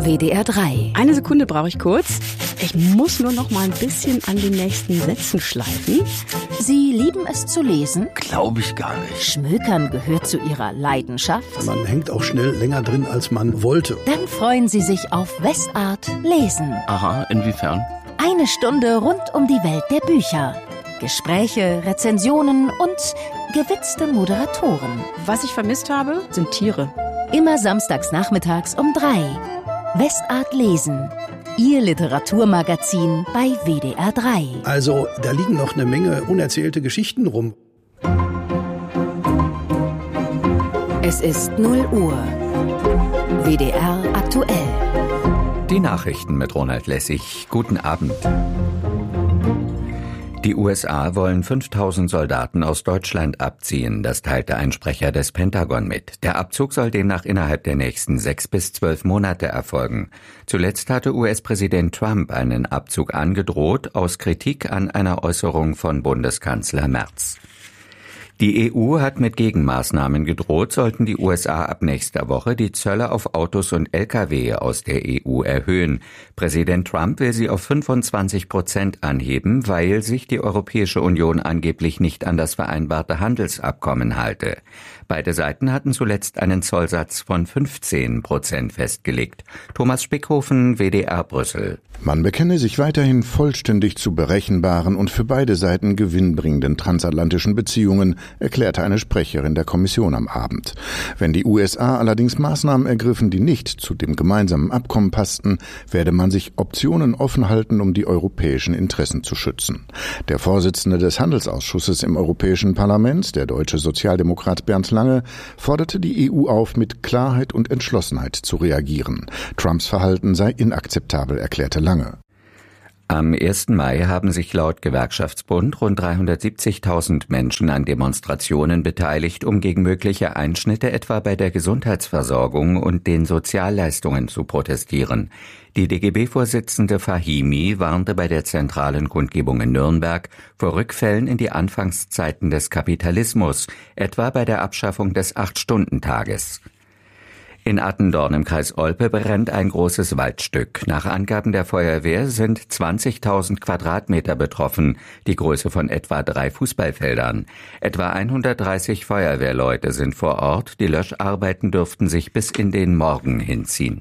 WDR 3. Eine Sekunde brauche ich kurz. Ich muss nur noch mal ein bisschen an den nächsten Sätzen schleifen. Sie lieben es zu lesen? Glaube ich gar nicht. Schmökern gehört zu Ihrer Leidenschaft? Man hängt auch schnell länger drin, als man wollte. Dann freuen Sie sich auf Westart Lesen. Aha, inwiefern? Eine Stunde rund um die Welt der Bücher. Gespräche, Rezensionen und gewitzte Moderatoren. Was ich vermisst habe, sind Tiere. Immer samstags nachmittags um 3. Westart Lesen. Ihr Literaturmagazin bei WDR 3. Also, da liegen noch eine Menge unerzählte Geschichten rum. Es ist 0 Uhr. WDR aktuell. Die Nachrichten mit Ronald Lessig. Guten Abend. Die USA wollen 5000 Soldaten aus Deutschland abziehen, das teilte ein Sprecher des Pentagon mit. Der Abzug soll demnach innerhalb der nächsten 6 bis 12 Monate erfolgen. Zuletzt hatte US-Präsident Trump einen Abzug angedroht, aus Kritik an einer Äußerung von Bundeskanzler Merz. Die EU hat mit Gegenmaßnahmen gedroht, sollten die USA ab nächster Woche die Zölle auf Autos und Lkw aus der EU erhöhen. Präsident Trump will sie auf 25% anheben, weil sich die Europäische Union angeblich nicht an das vereinbarte Handelsabkommen halte. Beide Seiten hatten zuletzt einen Zollsatz von 15% festgelegt. Thomas Spickhofen, WDR Brüssel. Man bekenne sich weiterhin vollständig zu berechenbaren und für beide Seiten gewinnbringenden transatlantischen Beziehungen, erklärte eine Sprecherin der Kommission am Abend. Wenn die USA allerdings Maßnahmen ergriffen, die nicht zu dem gemeinsamen Abkommen passten, werde man sich Optionen offen halten, um die europäischen Interessen zu schützen. Der Vorsitzende des Handelsausschusses im Europäischen Parlament, der deutsche Sozialdemokrat Bernd Lange, forderte die EU auf, mit Klarheit und Entschlossenheit zu reagieren. Trumps Verhalten sei inakzeptabel, erklärte Lange. Am 1. Mai haben sich laut Gewerkschaftsbund rund 370.000 Menschen an Demonstrationen beteiligt, um gegen mögliche Einschnitte etwa bei der Gesundheitsversorgung und den Sozialleistungen zu protestieren. Die DGB-Vorsitzende Fahimi warnte bei der zentralen Kundgebung in Nürnberg vor Rückfällen in die Anfangszeiten des Kapitalismus, etwa bei der Abschaffung des 8-Stunden-Tages. In Attendorn im Kreis Olpe brennt ein großes Waldstück. Nach Angaben der Feuerwehr sind 20.000 Quadratmeter betroffen, die Größe von etwa 3 Fußballfeldern. Etwa 130 Feuerwehrleute sind vor Ort. Die Löscharbeiten dürften sich bis in den Morgen hinziehen.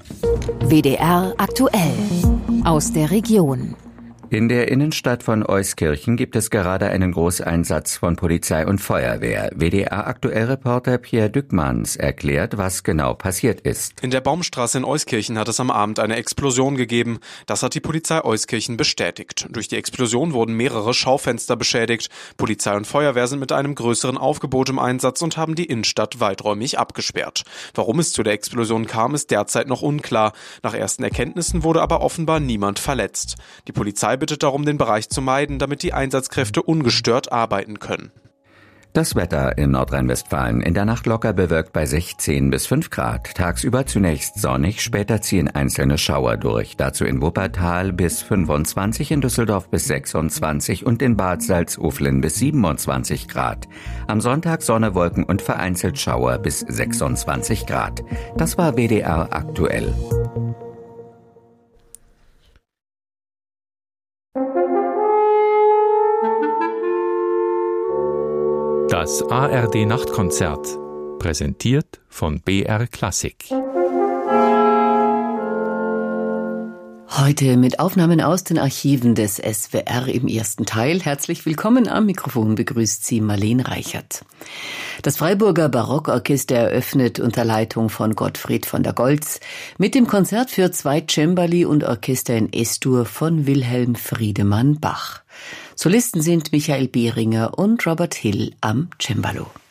WDR aktuell. Aus der Region. In der Innenstadt von Euskirchen gibt es gerade einen Großeinsatz von Polizei und Feuerwehr. WDR-Aktuell-Reporter Pierre Dückmanns erklärt, was genau passiert ist. In der Baumstraße in Euskirchen hat es am Abend eine Explosion gegeben. Das hat die Polizei Euskirchen bestätigt. Durch die Explosion wurden mehrere Schaufenster beschädigt. Polizei und Feuerwehr sind mit einem größeren Aufgebot im Einsatz und haben die Innenstadt weiträumig abgesperrt. Warum es zu der Explosion kam, ist derzeit noch unklar. Nach ersten Erkenntnissen wurde aber offenbar niemand verletzt. Die Polizei bittet darum, den Bereich zu meiden, damit die Einsatzkräfte ungestört arbeiten können. Das Wetter in Nordrhein-Westfalen in der Nacht locker bewölkt bei 16 bis 5 Grad. Tagsüber zunächst sonnig, später ziehen einzelne Schauer durch. Dazu in Wuppertal bis 25, in Düsseldorf bis 26 und in Bad Salzuflen bis 27 Grad. Am Sonntag Sonne, Wolken und vereinzelt Schauer bis 26 Grad. Das war WDR aktuell. Das ARD-Nachtkonzert, präsentiert von BR Klassik. Heute mit Aufnahmen aus den Archiven des SWR im ersten Teil. Herzlich willkommen, am Mikrofon begrüßt Sie Marlene Reichert. Das Freiburger Barockorchester eröffnet unter Leitung von Gottfried von der Goltz mit dem Konzert für 2 Cembali und Orchester in S-Dur von Wilhelm Friedemann Bach. Solisten sind Michael Behringer und Robert Hill am Cembalo.